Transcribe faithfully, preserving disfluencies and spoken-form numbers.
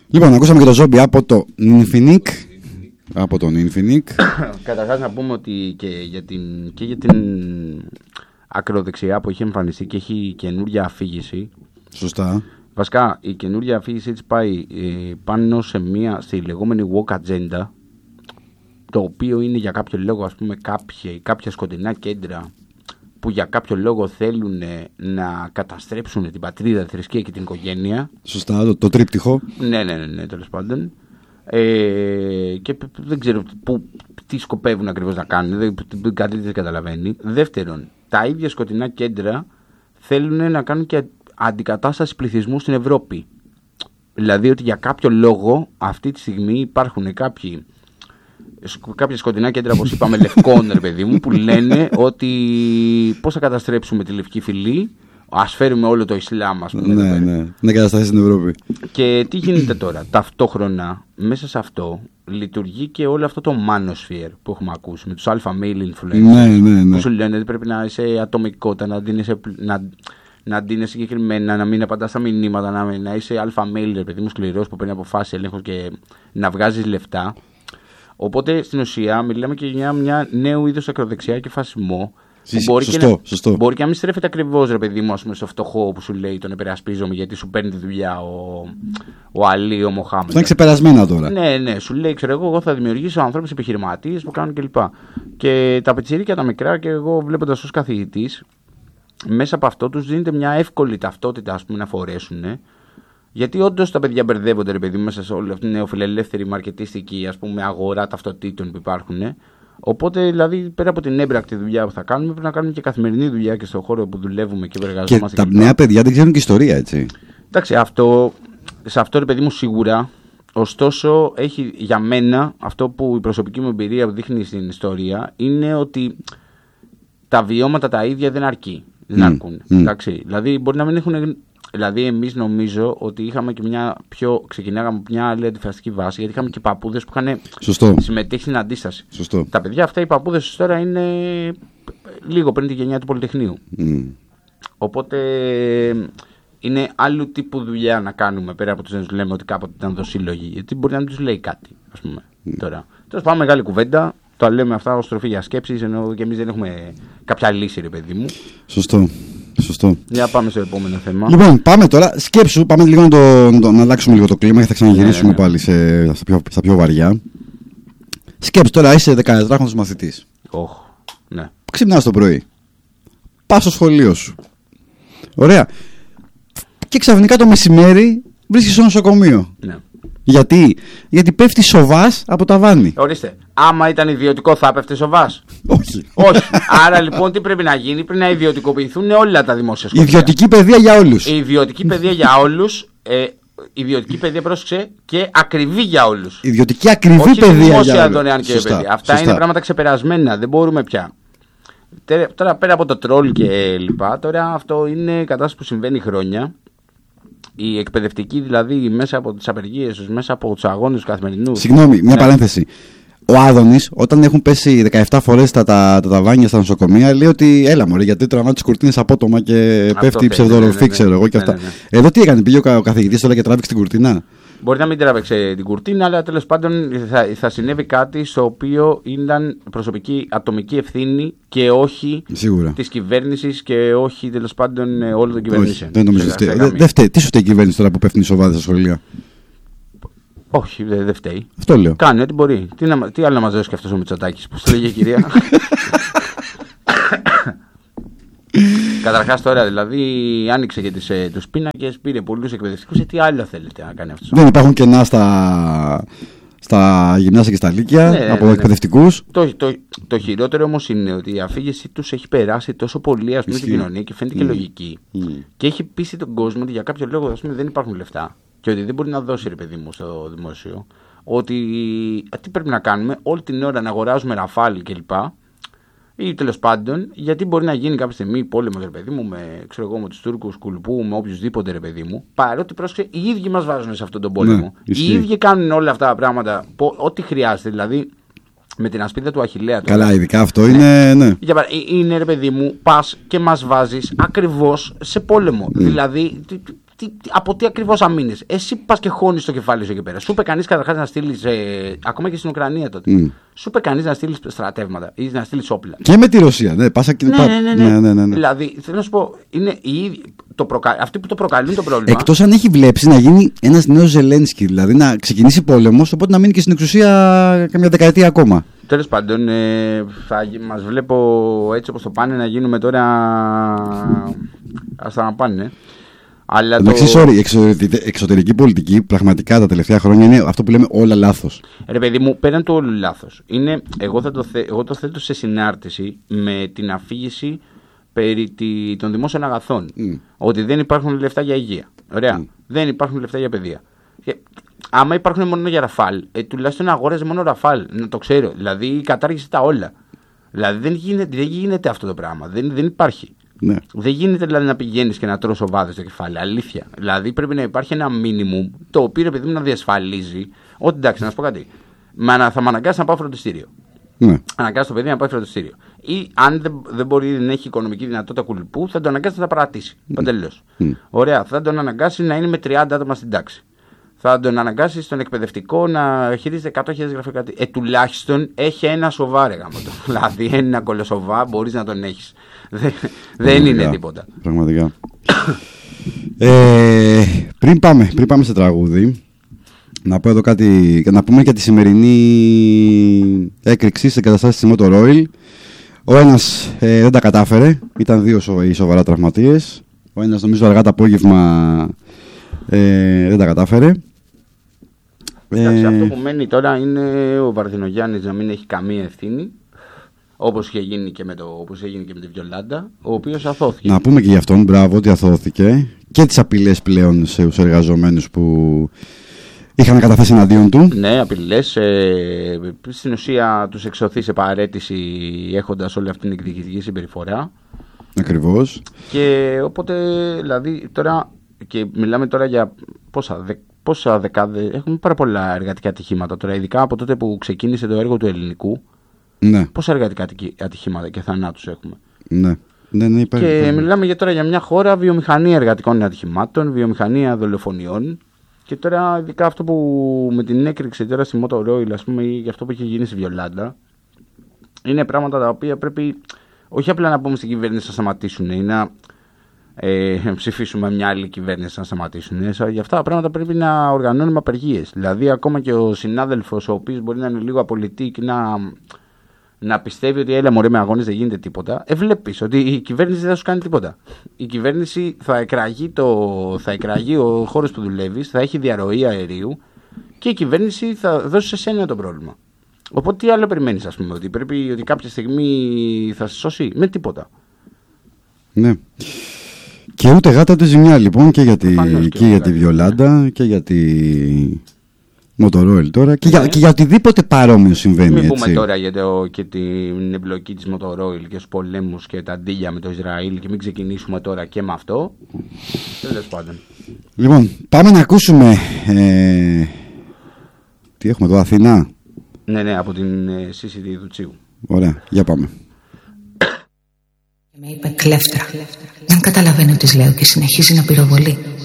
Λοιπόν, ακούσαμε και το Zombie από το Infinix. Από τον Infinix. Καταρχάς να πούμε ότι και για την, και για την ακροδεξιά που έχει εμφανιστεί και έχει καινούργια αφήγηση. Σωστά. Βασικά η καινούργια αφήγηση της πάει ε, πάνω σε μια, στη λεγόμενη woke agenda, το οποίο είναι για κάποιο λόγο, ας πούμε, κάποια, κάποια σκοτεινά κέντρα που για κάποιο λόγο θέλουν να καταστρέψουν την πατρίδα, τη θρησκεία και την οικογένεια. Σωστά, το, το τρίπτυχο. Ναι, ναι, ναι, ναι, τέλος πάντων. Ε, και δεν ξέρω που, τι σκοπεύουν ακριβώς να κάνουν, δεν, κάτι δεν καταλαβαίνει. Δεύτερον, τα ίδια σκοτεινά κέντρα θέλουν να κάνουν και αντικατάσταση πληθυσμού στην Ευρώπη. Δηλαδή ότι για κάποιο λόγο αυτή τη στιγμή υπάρχουν κάποιοι, κάποια σκοτεινά κέντρα, όπως είπαμε, λευκών, ρε παιδί μου, που λένε ότι πώς θα καταστρέψουμε τη λευκή φυλή, ας φέρουμε όλο το Ισλάμ, ας πούμε. Ναι, ναι, να κατασταθεί στην Ευρώπη. Και τι γίνεται τώρα? Ταυτόχρονα μέσα σε αυτό λειτουργεί και όλο αυτό το manosphere που έχουμε ακούσει με τους alpha male influencers. Ναι, ναι, ναι. Που σου λένε ότι πρέπει να είσαι ατομικότητα, να ντύνεσαι, να, να ντύνεσαι συγκεκριμένα, να μην απαντάς στα μηνύματα, να, να είσαι alpha male, ρε παιδί μου, σκληρός που παίρνει αποφάσεις, έλεγχος και να βγάζεις λεφτά. Οπότε στην ουσία μιλάμε και για μια νέου είδους ακροδεξιά και φασισμό. Που μπορεί, σωστό, και να, σωστό. μπορεί και να μην στρέφεται ακριβώς, ρε παιδί μου, ας πούμε, στο φτωχό που σου λέει τον επερασπίζομαι γιατί σου παίρνει τη δουλειά ο, ο Αλή, ο Μοχάμεντ. Αυτά είναι ξεπερασμένα τώρα. Ναι, ναι, σου λέει, ξέρω εγώ, εγώ θα δημιουργήσω ανθρώπους επιχειρηματίες που κάνουν κλπ. Και, και τα πετσιρίκια τα μικρά, και εγώ βλέποντας ως καθηγητής, μέσα από αυτό τους δίνεται μια εύκολη ταυτότητα, ας πούμε, να φορέσουν. Γιατί όντως τα παιδιά μπερδεύονται, ρε παιδί μου, μέσα σε όλη αυτή την νεοφιλελεύθερη μαρκετιστική, ας πούμε, αγορά ταυτοτήτων που υπάρχουν. Οπότε, δηλαδή, πέρα από την έμπρακτη δουλειά που θα κάνουμε, πρέπει να κάνουμε και καθημερινή δουλειά και στον χώρο που δουλεύουμε και εργαζόμαστε. Και τα νέα παιδιά δεν ξέρουν και ιστορία, έτσι. Εντάξει, αυτό, σε αυτό, ρε παιδί μου, σίγουρα. Ωστόσο, έχει για μένα αυτό που η προσωπική μου εμπειρία δείχνει στην ιστορία είναι ότι τα βιώματα τα ίδια δεν αρκεί. Δεν Mm. αρκούν. Mm. Εντάξει, δηλαδή, μπορεί να μην έχουν. Δηλαδή, εμείς νομίζω ότι είχαμε και μια πιο. Ξεκινάγαμε μια άλλη αντιφασιστική βάση, γιατί είχαμε και παππούδες που είχαν Σωστό. συμμετέχει στην αντίσταση. Σωστό. Τα παιδιά αυτά, οι παππούδες τώρα είναι λίγο πριν τη γενιά του Πολυτεχνείου. Mm. Οπότε είναι άλλου τύπου δουλειά να κάνουμε πέρα από τους να τους λέμε ότι κάποτε ήταν δοσύλλογοι. Γιατί μπορεί να μην τους λέει κάτι, ας πούμε. Mm. Τώρα. Τώρα πάμε μεγάλη κουβέντα. Το λέμε αυτά ως τροφή για σκέψεις, ενώ και εμείς δεν έχουμε κάποια λύση, ρε παιδί μου. Σωστό. Σωστό. Για πάμε στο επόμενο θέμα. Λοιπόν, πάμε τώρα. Σκέψου, πάμε λίγο να, το, να, το, να αλλάξουμε λίγο το κλίμα και θα ξαναγυρίσουμε ναι, ναι, ναι. πάλι σε, στα, πιο, στα πιο βαριά. Σκέψου τώρα, είσαι δεκατετράχρονος μαθητής. Oh, ναι. Ξυπνάς το πρωί. Πας στο σχολείο σου. Ωραία. Και ξαφνικά το μεσημέρι βρίσκεσαι στο νοσοκομείο. Ναι. Γιατί? Γιατί πέφτει σοβάς από τα βάνη. Ορίστε. Άμα ήταν ιδιωτικό, θα πέφτει σοβάς. Όχι. Όχι. Άρα λοιπόν τι πρέπει να γίνει? Πρέπει να ιδιωτικοποιηθούν όλα τα δημόσια σχολεία. Ιδιωτική παιδεία για όλους. Η ιδιωτική παιδεία για όλους. Ε, ιδιωτική παιδεία, πρόσεξε, και ακριβή για όλους. Ιδιωτική ακριβή όχι παιδεία δημόσια για όλους. δωρεάν και Σωστά, παιδεία. Αυτά σωστά. είναι πράγματα ξεπερασμένα. Δεν μπορούμε πια. Τώρα πέρα από το τρόλ και λοιπά, τώρα αυτό είναι κατάσταση που συμβαίνει χρόνια. Οι εκπαιδευτικοί δηλαδή μέσα από τις απεργίες τους, μέσα από τους αγώνες τους καθημερινούς. Συγγνώμη, μια ναι. παρένθεση. Ο Άδωνης, όταν έχουν πέσει δεκαεπτά φορές τα, τα, τα ταβάνια στα νοσοκομεία, λέει ότι έλα μωρέ, γιατί τραβά τις κουρτίνες απότομα και αυτό πέφτει η ψευδορροφή, ναι, ναι, ξέρω εγώ και ναι, αυτά. Ναι, ναι. Εδώ τι έκανε, πήγε ο καθηγητής τώρα και τράβηξε την κουρτίνα. Μπορεί να μην τράβηξε την κουρτίνα, αλλά τέλος πάντων θα, θα συνέβη κάτι στο οποίο ήταν προσωπική ατομική ευθύνη και όχι της κυβέρνησης και όχι τέλος πάντων όλων των κυβερνήσεων. Δεν νομίζω ότι δεν φταίει. Τι σου φταίει η κυβέρνηση τώρα που πέφτουν οι σοβάδες στα σχολεία? Όχι, δεν δε φταίει. Αυτό λέω. Κάνει ό,τι μπορεί. Τι, να, τι άλλο να μας δώσει και αυτός ο Μητσοτάκης, πώς το λέγε η κυρία. Καταρχάς τώρα δηλαδή άνοιξε και τις, ε, τους πίνακες, πήρε πολλούς εκπαιδευτικούς. Τι άλλο θέλετε να κάνει αυτός? Δεν υπάρχουν κενά στα, στα γυμνάσια και στα λύκεια ναι, από ναι, εκπαιδευτικούς. Ναι. Το, το, το χειρότερο όμως είναι ότι η αφήγησή τους έχει περάσει τόσο πολύ, ας πούμε, στην κοινωνία και φαίνεται mm. και λογική. Mm. Και έχει πείσει τον κόσμο ότι για κάποιο λόγο, ας πούμε, δεν υπάρχουν λεφτά. Και ότι δεν μπορεί να δώσει, ρε παιδί μου, στο δημόσιο. Ότι τι πρέπει να κάνουμε, όλη την ώρα να αγοράζουμε ραφάλ κλπ. Ή τέλος πάντων, γιατί μπορεί να γίνει κάποια στιγμή πόλεμος, ρε παιδί μου, με, ξέρω εγώ, με τους Τούρκους, Κουλπού, με οποιουσδήποτε, ρε παιδί μου. Παρότι πρόσεξε, οι ίδιοι μας βάζουν σε αυτόν τον πόλεμο. Ναι, οι ίδιοι κάνουν όλα αυτά τα πράγματα, ό,τι χρειάζεται. Δηλαδή, με την ασπίδα του Αχιλλέα. Καλά, τώρα, ειδικά αυτό είναι. Ναι. Για παρά, είναι, ρε παιδί μου, πας και μας βάζεις ακριβώς σε πόλεμο. Mm. Δηλαδή, τι, από τι ακριβώς αμήνες. Εσύ πας και χώνεις το κεφάλι σου εκεί πέρα. Σου είπε κανείς καταρχάς να στείλεις, ε, ακόμα και στην Ουκρανία τότε, mm. σου είπε κανείς να στείλεις στρατεύματα ή να στείλεις όπλα. Και με τη Ρωσία, ναι, πάσα και ναι, ναι, ναι, ναι. ναι, ναι, ναι. Δηλαδή, θέλω να σου πω, είναι οι ίδιοι, το προκα... αυτοί που το προκαλούν το πρόβλημα. Εκτός αν έχει βλέψει να γίνει ένας νέος Ζελένσκι, δηλαδή να ξεκινήσει πόλεμος, οπότε να μείνει και στην εξουσία καμιά δεκαετία ακόμα. Τέλος πάντων, ε, θα μας βλέπω έτσι όπως το πάνε να γίνουμε τώρα. Ας τα να πάνε. Αλλά το... sorry, η εξωτερική, εξωτερική πολιτική πραγματικά τα τελευταία χρόνια είναι αυτό που λέμε όλα λάθος. Ρε παιδί μου, πέραν του όλου λάθος. Είναι, εγώ, θα το θε, εγώ το θέτω σε συνάρτηση με την αφήγηση περί τη, των δημόσιων αγαθών. Mm. Ότι δεν υπάρχουν λεφτά για υγεία. Ωραία. Mm. Δεν υπάρχουν λεφτά για παιδεία. Και, άμα υπάρχουν μόνο για Ραφάλ, ε, τουλάχιστον αγόραζε μόνο Ραφάλ. Να το ξέρω. Δηλαδή κατάργησε τα όλα. Δηλαδή δεν γίνεται, δεν γίνεται αυτό το πράγμα. Δεν, δεν υπάρχει. Ναι. Δεν γίνεται δηλαδή να πηγαίνεις και να τρως οβάδες στο κεφάλι. Αλήθεια. Δηλαδή πρέπει να υπάρχει ένα μίνιμουμ το οποίο επειδή να διασφαλίζει ότι εντάξει, να σου πω κάτι. Μα θα με αναγκάσει να πάω φροντιστήριο. Ναι. Αναγκάσει το παιδί να πάει φροντιστήριο. Ή αν δεν, δεν μπορεί να έχει οικονομική δυνατότητα κουλπού, θα τον αναγκάσει να τα παρατήσει. Mm. Παντελώς. Mm. Ωραία. Θα τον αναγκάσει να είναι με τριάντα άτομα στην τάξη. Θα τον αναγκάσει στον εκπαιδευτικό να χειρίζεται εκατό χιλιάδες γραφικά. Ε, τουλάχιστον έχει ένα σοβά, ρε γάμο. Δηλαδή ένα κολοσοβά μπορεί να τον έχει. Δεν, δεν είναι τίποτα. Πραγματικά. ε, πριν, πάμε, πριν πάμε σε τραγούδι, να πω εδώ κάτι. Να πούμε για τη σημερινή έκρηξη σε εγκαταστάσεις της Motor Oil. Ο ένας ε, δεν τα κατάφερε. Ήταν δύο σο, οι σοβαρά τραυματίες. Ο ένας νομίζω αργά το απόγευμα ε, δεν τα κατάφερε. Εντάξει, ε, αυτό που μένει τώρα είναι ο Βαρδινογιάννης να μην έχει καμία ευθύνη. Όπως είχε γίνει και με, το, όπως έγινε και με τη Βιολάντα, ο οποίος αθώθηκε. Να πούμε και για αυτόν, μπράβο, ότι αθώθηκε. Και τις απειλές πλέον στους εργαζομένους που είχαν καταθέσει εναντίον του. Ναι, απειλές. Ε, στην ουσία τους εξωθεί σε παραίτηση έχοντας όλη αυτή την εκδικητική συμπεριφορά. Ακριβώς. Και οπότε, δηλαδή, τώρα, και μιλάμε τώρα για πόσα, δε, πόσα δεκάδες, έχουμε πάρα πολλά εργατικά ατυχήματα τώρα, ειδικά από τότε που ξεκίνησε το έργο του ελληνικού. Ναι. Πόσα εργατικά ατυχήματα και θανάτους έχουμε. Ναι. Ναι, ναι, υπάρχει, και υπάρχει. μιλάμε για τώρα για μια χώρα βιομηχανία εργατικών ατυχημάτων, βιομηχανία δολοφονιών. Και τώρα, ειδικά αυτό που με την έκρηξη τώρα στη Motor Oil, ας πούμε, ή για αυτό που έχει γίνει στη Βιολάντα, είναι πράγματα τα οποία πρέπει όχι απλά να πούμε στην κυβέρνηση να σταματήσουν ή να ε, ψηφίσουμε μια άλλη κυβέρνηση να σταματήσουν. Για αυτά τα πράγματα πρέπει να οργανώνουμε απεργίες. Δηλαδή, ακόμα και ο συνάδελφος, ο οποίος μπορεί να είναι λίγο απολυτή και να. να πιστεύει ότι έλα μωρέ με αγώνες δεν γίνεται τίποτα, ε, βλέπεις ότι η κυβέρνηση δεν θα σου κάνει τίποτα. Η κυβέρνηση θα εκραγεί, το, θα εκραγεί ο χώρος που δουλεύεις, θα έχει διαρροή αερίου και η κυβέρνηση θα δώσει σε σένα το πρόβλημα. Οπότε τι άλλο περιμένεις, ας πούμε, ότι πρέπει ότι κάποια στιγμή θα σε σώσει, με τίποτα. Ναι. Και ούτε γάτα ούτε ζημιά λοιπόν και για τη, και και για τη Βιολάντα και για τη Motor Oil τώρα και, ναι. για, και για οτιδήποτε παρόμοιο συμβαίνει. Μην έτσι. πούμε τώρα για το, και την εμπλοκή της Motor Oil και στους πολέμους και τα αντίλια με το Ισραήλ και μην ξεκινήσουμε τώρα και με αυτό. Τέλος πάντων. Λοιπόν, πάμε να ακούσουμε ε, τι έχουμε εδώ, Αθηνά. Ναι, ναι, από την ε, Σύση Δουτσίου. Ωραία, για πάμε. Με είπε κλέφτρα. Δεν καταλαβαίνει τι λέω και συνεχίζει να πυροβολεί.